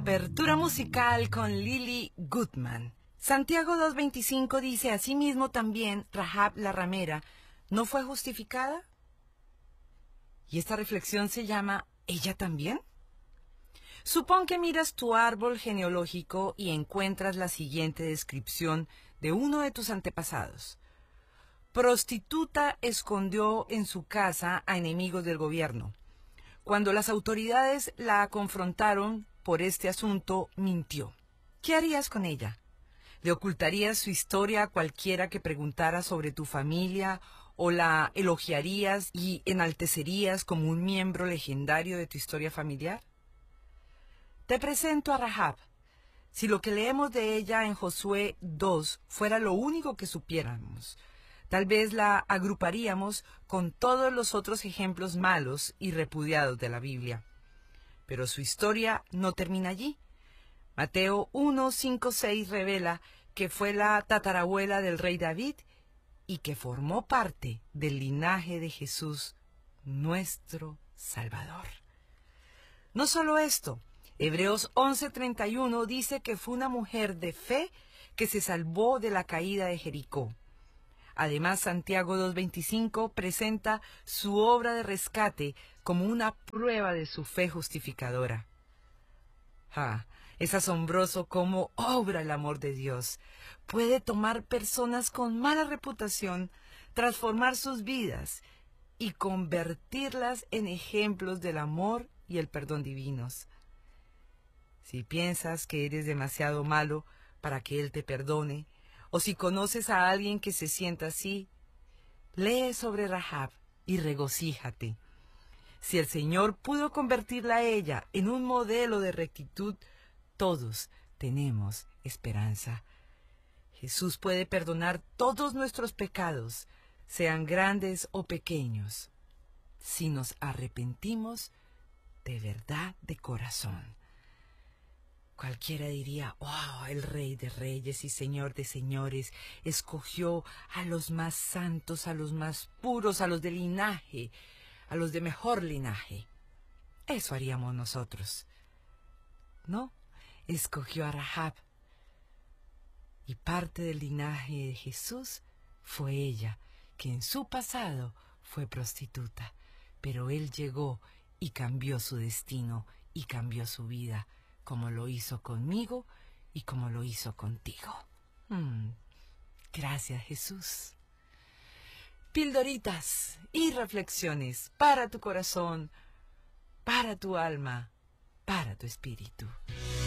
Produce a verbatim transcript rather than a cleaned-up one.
Apertura musical con Lily Goodman. Santiago dos veinticinco dice: asimismo también Rahab la ramera no fue justificada. Y esta reflexión se llama ¿ella también? Supón que miras tu árbol genealógico y encuentras la siguiente descripción de uno de tus antepasados. Prostituta escondió en su casa a enemigos del gobierno. Cuando las autoridades la confrontaron por este asunto, mintió. ¿Qué harías con ella? ¿Le ocultarías su historia a cualquiera que preguntara sobre tu familia o la elogiarías y enaltecerías como un miembro legendario de tu historia familiar? Te presento a Rahab. Si lo que leemos de ella en Josué dos fuera lo único que supiéramos, tal vez la agruparíamos con todos los otros ejemplos malos y repudiados de la Biblia. Pero su historia no termina allí. Mateo uno, cinco, seis revela que fue la tatarabuela del rey David y que formó parte del linaje de Jesús, nuestro Salvador. No solo esto, Hebreos once, treinta y uno dice que fue una mujer de fe que se salvó de la caída de Jericó. Además, Santiago dos veinticinco presenta su obra de rescate como una prueba de su fe justificadora. Ah, es asombroso cómo obra el amor de Dios. Puede tomar personas con mala reputación, transformar sus vidas y convertirlas en ejemplos del amor y el perdón divinos. Si piensas que eres demasiado malo para que Él te perdone, o si conoces a alguien que se sienta así, lee sobre Rahab y regocíjate. Si el Señor pudo convertirla a ella en un modelo de rectitud, todos tenemos esperanza. Jesús puede perdonar todos nuestros pecados, sean grandes o pequeños, si nos arrepentimos de verdad de corazón. Cualquiera diría: wow, el Rey de Reyes y Señor de Señores escogió a los más santos, a los más puros, a los de linaje, a los de mejor linaje. Eso haríamos nosotros. No, escogió a Rahab. Y parte del linaje de Jesús fue ella, que en su pasado fue prostituta, pero Él llegó y cambió su destino y cambió su vida, como lo hizo conmigo y como lo hizo contigo. Mm, gracias, Jesús. Pildoritas y reflexiones para tu corazón, para tu alma, para tu espíritu.